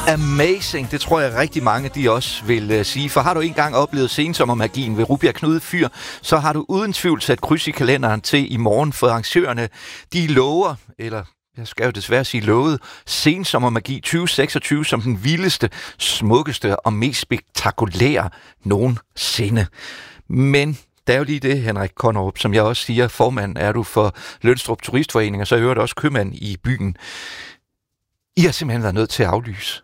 Amazing, det tror jeg rigtig mange de også vil sige. For har du engang oplevet sensommermagien ved Rubjerg Knude Fyr, så har du uden tvivl sat kryds i kalenderen til i morgen, for arrangørerne, de lover, eller jeg skal jo desværre sige lovet, sensommermagi 2026 som den vildeste, smukkeste og mest spektakulære nogensinde. Men der er jo lige det, Henrik Konnerup, som jeg også siger, formand er du for Lønstrup Turistforening, og så hører du også købmand i byen. I har simpelthen været nødt til at aflyse.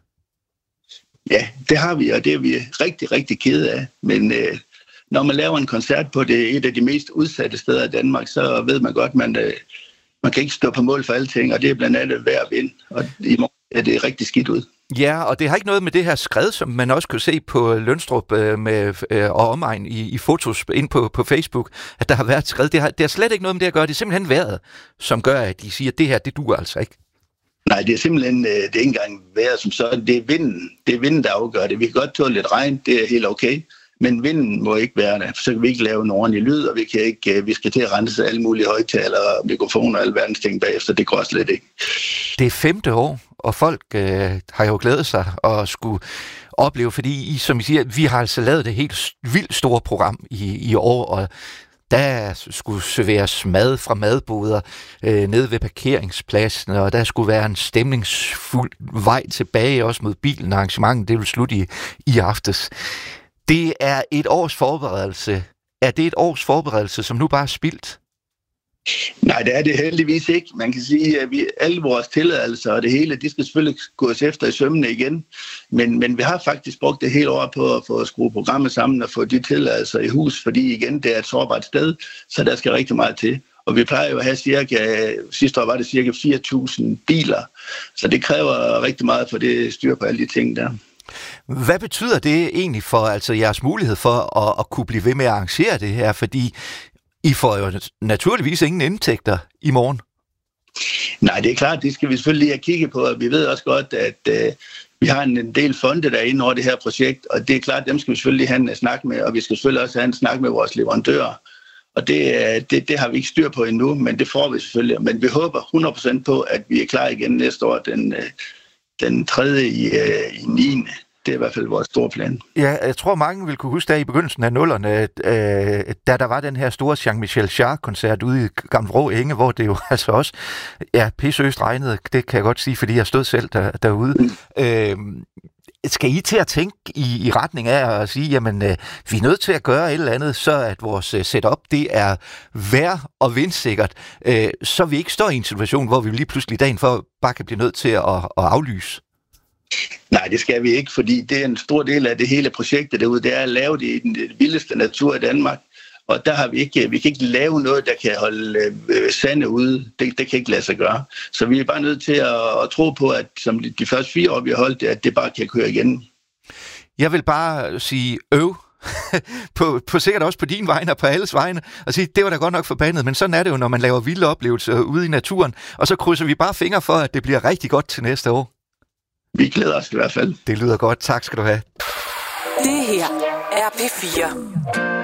Ja, det har vi, og det er vi rigtig, rigtig kede af. Men når man laver en koncert på et af de mest udsatte steder i Danmark, så ved man godt, man kan ikke stå på mål for alting, og det er blandt andet vejr og vind. Og i morgen er det rigtig skidt ud. Ja, og det har ikke noget med det her skred, som man også kan se på Lønstrup og omegn i fotos ind på Facebook, at der har været skred. Det har slet ikke noget med det at gøre. Det er simpelthen vejret, som gør, at de siger, at det her, det duer altså ikke. Nej, det er simpelthen, det er ikke engang vejret som sådan. Det er vinden. Det er vinden, der afgør det. Vi kan godt tåle lidt regn, det er helt okay. Men vinden må ikke være der, så kan vi ikke lave en ordentlig lyd, og vi skal til at rense alle mulige højtalere, mikrofoner og alle verdens ting bagefter. Det går slet ikke. Det er 5. år, og folk har jo glædet sig at skulle opleve, fordi som I siger, vi har altså lavet det helt vildt store program i år, og der skulle serveres mad fra madboder nede ved parkeringspladsen, og der skulle være en stemningsfuld vej tilbage, også mod bilen. Arrangementet, det vil slutte i aftes. Det er et års forberedelse. Er det et års forberedelse, som nu bare er spildt? Nej, det er det heldigvis ikke. Man kan sige, at alle vores tilladelser og det hele, de skal selvfølgelig gås efter i sømmene igen. Men vi har faktisk brugt det hele år på at få skruet programmet sammen og få de tilladelser i hus, fordi igen, det er et sårbart sted, så der skal rigtig meget til. Og vi plejer jo at have sidste år var det cirka 4.000 biler, så det kræver rigtig meget for det styr på alle de ting der. Hvad betyder det egentlig for altså jeres mulighed for at kunne blive ved med at arrangere det her? Fordi I får jo naturligvis ingen indtægter i morgen. Nej, det er klart, det skal vi selvfølgelig lige have kigget på. Vi ved også godt, at vi har en del fonde derinde over det her projekt, og det er klart, dem skal vi selvfølgelig have en snak med, og vi skal selvfølgelig også have en snak med vores leverandører. Og det har vi ikke styr på endnu, men det får vi selvfølgelig. Men vi håber 100% på, at vi er klar igen næste år, den 3. i 9. Det er i hvert fald vores store plan. Ja, jeg tror, mange vil kunne huske, der i begyndelsen af 00'erne, da der var den her store Jean-Michel Jarre-koncert ude i Gamle Vrå Enge, hvor det jo altså også pisseøst regnede, det kan jeg godt sige, fordi jeg stod selv derude. Skal I til at tænke i retning af at sige, jamen, vi er nødt til at gøre et eller andet, så at vores setup, det er vejr- og vindsikkert, så vi ikke står i en situation, hvor vi lige pludselig dagen for bare kan blive nødt til at aflyse? Nej, det skal vi ikke, fordi det er en stor del af det hele projektet derude, det er at lave det i den vildeste natur i Danmark, og der har vi kan ikke lave noget, der kan holde sande ude. Det kan ikke lade sig gøre. Så vi er bare nødt til at tro på, at som de første 4 år, vi har holdt det, at det bare kan køre igen. Jeg vil bare sige på sikkert også på din vegne og på alles vegne, og sige, det var da godt nok forbandet, men sådan er det jo, når man laver vilde oplevelser ude i naturen, og så krydser vi bare fingre for, at det bliver rigtig godt til næste år. Vi glæder os i hvert fald. Det lyder godt. Tak skal du have. Det her er P4.